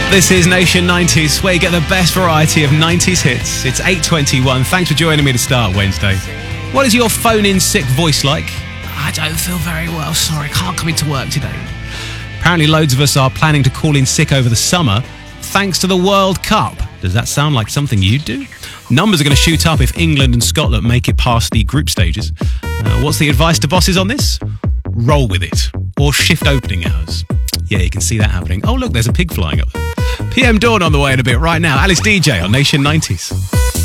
This is Nation 90s, where you get the best variety of 90s hits. It's 8:21. Thanks for joining me to start Wednesday. What is your phone-in sick voice like? I don't feel very well, sorry, can't come into work today. Apparently loads of us are planning to call in sick over the summer, thanks to the World Cup. Does that sound like something you'd do? Numbers are going to shoot up if England and Scotland make it past the group stages. What's the advice to bosses on this? Roll with it. Or shift opening hours. Yeah, you can see that happening. Oh, look, there's a pig flying up there. PM Dawn on the way in a bit right now. Alice DJ on Nation 90s.